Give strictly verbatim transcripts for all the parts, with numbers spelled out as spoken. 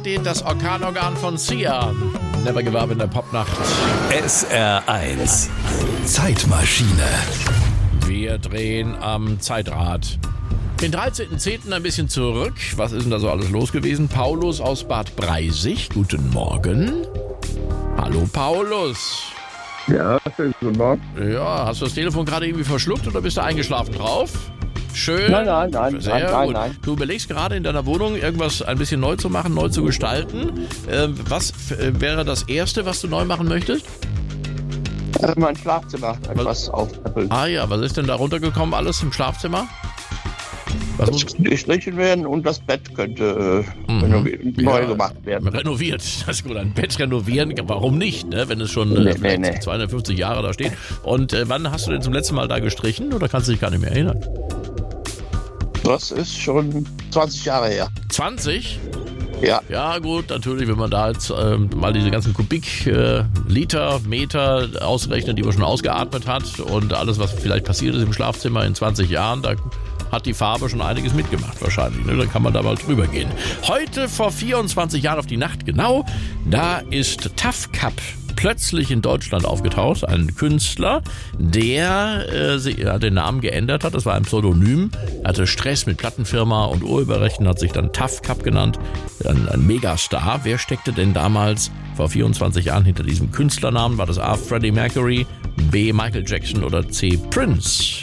D, das Orkanorgan von Sia. Never Give Up in der Popnacht. S R eins Zeitmaschine. Wir drehen am Zeitrad. Den dreizehnten zehnten ein bisschen zurück. Was ist denn da so alles los gewesen? Paulus aus Bad Breisig. Guten Morgen. Hallo Paulus. Ja, schönen guten Morgen. Ja, hast du das Telefon gerade irgendwie verschluckt oder bist du eingeschlafen drauf? Schön. Nein, nein, nein, Sehr nein, nein, gut. nein. Du überlegst gerade in deiner Wohnung irgendwas ein bisschen neu zu machen, neu zu gestalten. Ähm, was f- äh, wäre das Erste, was du neu machen möchtest? Äh, mein Schlafzimmer etwas aufpäppeln. Ah ja, was ist denn da runtergekommen alles im Schlafzimmer? Was Das muss könnte gestrichen werden und das Bett könnte äh, Mhm. renoviert, neu Ja, gemacht werden. renoviert? Das ist gut, ein Bett renovieren, warum nicht, ne? Wenn es schon äh, Nee, vielleicht nee, nee. zweihundertfünfzig Jahre da steht. Und äh, wann hast du denn zum letzten Mal da gestrichen oder kannst du dich gar nicht mehr erinnern? Das ist schon zwanzig Jahre her. zwanzig? Ja, Ja gut, natürlich, wenn man da jetzt ähm, mal diese ganzen Kubik, äh, Liter, Meter ausrechnet, die man schon ausgeatmet hat und alles, was vielleicht passiert ist im Schlafzimmer in zwanzig Jahren, da hat die Farbe schon einiges mitgemacht wahrscheinlich. Ne? Da kann man da mal drüber gehen. Heute vor vierundzwanzig Jahren auf die Nacht genau, da ist Tough Cup plötzlich in Deutschland aufgetaucht, ein Künstler, der äh, sie, äh, den Namen geändert hat. Das war ein Pseudonym, er hatte Stress mit Plattenfirma und Urheberrechten, hat sich dann Tough Cup genannt, ein, ein Megastar. Wer steckte denn damals vor vierundzwanzig Jahren hinter diesem Künstlernamen? War das A. Freddie Mercury, B. Michael Jackson oder C. Prince?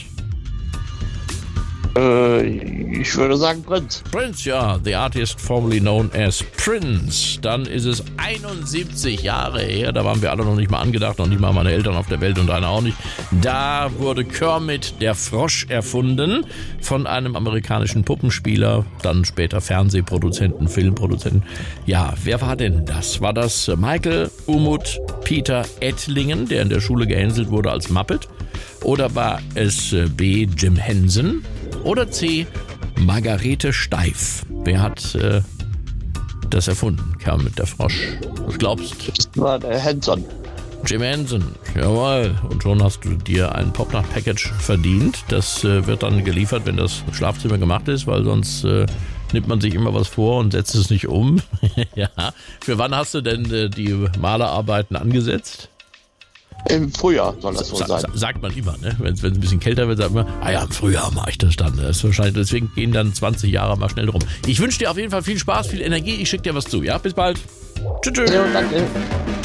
äh, ich würde sagen Prinz. Prince, ja, the artist formerly known as Prince. Dann ist es einundsiebzig Jahre her, da waren wir alle noch nicht mal angedacht, noch nicht mal meine Eltern auf der Welt und einer auch nicht. Da wurde Kermit der Frosch erfunden von einem amerikanischen Puppenspieler, dann später Fernsehproduzenten, Filmproduzenten. Ja, wer war denn das? War das Michael Umut Peter Ettlingen, der in der Schule gehänselt wurde als Muppet? Oder war es B. Jim Henson? Oder C. Margarete Steif? Wer hat äh, das erfunden? Kermit der Frosch. Was glaubst du? Das war der Hanson. Jim Henson. Jawohl. Und schon hast du dir ein Popnacht-Package verdient. Das äh, wird dann geliefert, wenn das Schlafzimmer gemacht ist, weil sonst äh, nimmt man sich immer was vor und setzt es nicht um. Ja. Für wann hast du denn äh, die Malerarbeiten angesetzt? Im Frühjahr soll das so Sa- sein. sa- sagt man immer, ne? Wenn es ein bisschen kälter wird, sagt man, ah ja, im Frühjahr mache ich das dann. Das ist wahrscheinlich, deswegen gehen dann zwanzig Jahre mal schnell rum. Ich wünsche dir auf jeden Fall viel Spaß, viel Energie. Ich schicke dir was zu, ja? Bis bald. Tschüss. Tschüss. Ja, danke.